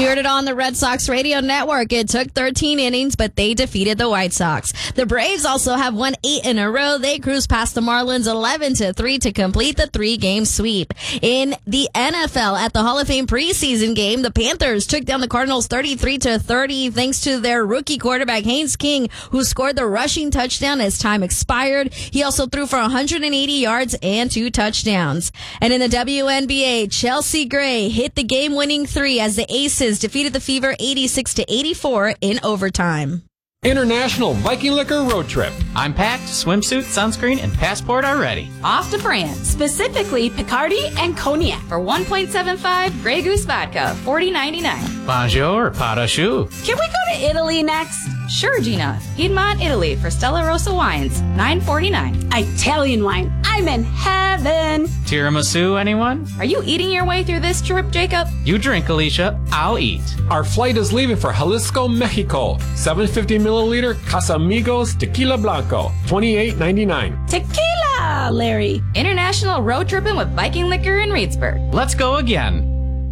You heard it on the Red Sox radio network. It took 13 innings, but they defeated the White Sox. The Braves also have won 8 in a row. They cruised past the Marlins 11-3 to complete the 3-game sweep. In the NFL, at the Hall of Fame preseason game, the Panthers took down the Cardinals 33-30 thanks to their rookie quarterback Haynes King, who scored the rushing touchdown as time expired. He also threw for 180 yards and 2 touchdowns. And in the WNBA, Chelsea Gray hit the game-winning 3 as the Aces defeated the Fever 86-84 in overtime. International Viking Liquor Road Trip. I'm packed, swimsuit, sunscreen, and passport are ready. Off to France, specifically Picardy and Cognac for 1.75 Grey Goose Vodka, $40.99. Bonjour, parachute. Can we go to Italy next? Sure, Gina. Piedmont, Italy for Stella Rosa wines, $9.49. Italian wine. I'm in heaven. Tiramisu, anyone? Are you eating your way through this trip, Jacob? You drink, Alicia. I'll eat. Our flight is leaving for Jalisco, Mexico. 750 milliliter Casamigos Tequila Blanco, $28.99. Tequila, Larry. International road tripping with Viking Liquor in Reedsburg. Let's go again.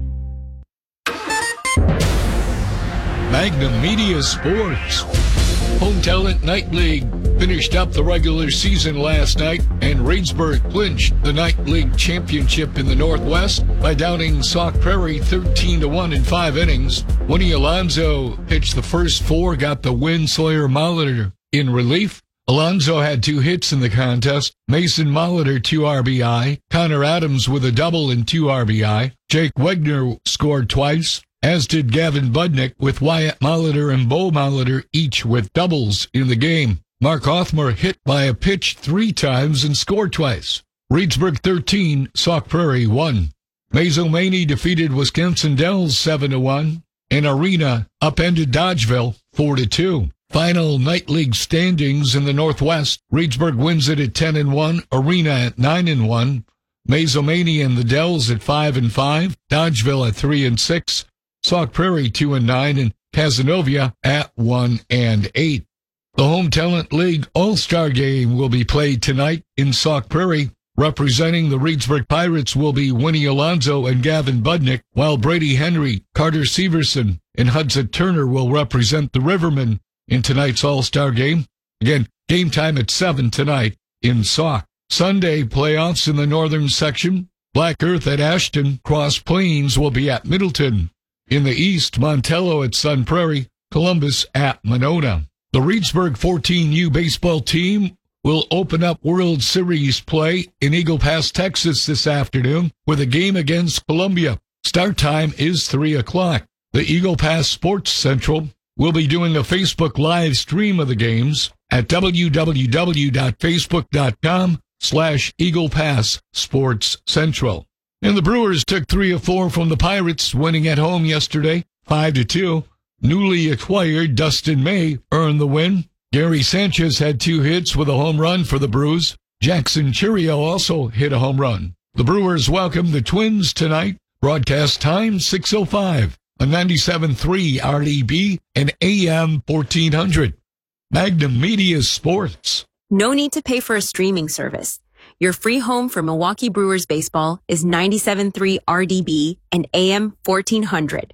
Magnum Media Sports. Home Talent Night League finished up the regular season last night, and Reedsburg clinched the Night League championship in the Northwest by downing Sauk Prairie 13-1 in 5 innings. Winnie Alonso pitched the first 4, got the win. Sawyer Molitor in relief. Alonso had 2 hits in the contest. Mason Molitor 2 RBI. Connor Adams with a double and 2 RBI. Jake Wegner scored twice, as did Gavin Budnick, with Wyatt Molitor and Bo Molitor each with doubles in the game. Mark Othmer hit by a pitch 3 times and scored twice. Reedsburg 13, Sauk Prairie 1. Mazomanie defeated Wisconsin Dells 7-1, and Arena upended Dodgeville 4-2. Final Night League standings in the Northwest: Reedsburg wins it at 10-1, Arena at 9-1, Mazomanie and the Dells at 5-5, Dodgeville at 3-6, Sauk Prairie 2-9, and Cazenovia at 1-8. The Home Talent League All-Star Game will be played tonight in Sauk Prairie. Representing the Reedsburg Pirates will be Winnie Alonso and Gavin Budnick, while Brady Henry, Carter Severson, and Hudson Turner will represent the Rivermen in tonight's All-Star Game. Again, game time at 7 tonight in Sauk. Sunday playoffs in the northern section. Black Earth at Ashton, Cross Plains will be at Middleton. In the east, Montello at Sun Prairie, Columbus at Monona. The Reedsburg 14U baseball team will open up World Series play in Eagle Pass, Texas this afternoon with a game against Columbia. Start time is 3 o'clock. The Eagle Pass Sports Central will be doing a Facebook live stream of the games at www.facebook.com/Eagle Pass Sports Central. And the Brewers took 3 of 4 from the Pirates, winning at home yesterday, 5-2. Newly acquired Dustin May earned the win. Gary Sanchez had 2 hits with a home run for the Brews. Jackson Chirio also hit a home run. The Brewers welcome the Twins tonight. Broadcast time 6:05 on 97.3 RDB and AM 1400. Magnum Media Sports. No need to pay for a streaming service. Your free home for Milwaukee Brewers baseball is 97.3 RDB and AM 1400.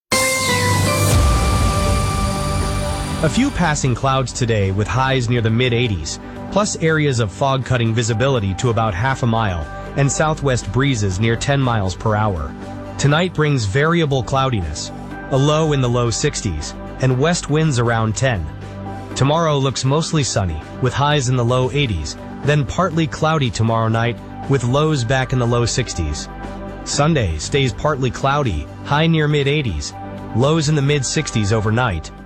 A few passing clouds today with highs near the mid-80s, plus areas of fog-cutting visibility to about half a mile, and southwest breezes near 10 miles per hour. Tonight brings variable cloudiness, a low in the low 60s, and west winds around 10. Tomorrow looks mostly sunny, with highs in the low 80s, then partly cloudy tomorrow night, with lows back in the low 60s. Sunday stays partly cloudy, high near mid-80s, lows in the mid-60s overnight,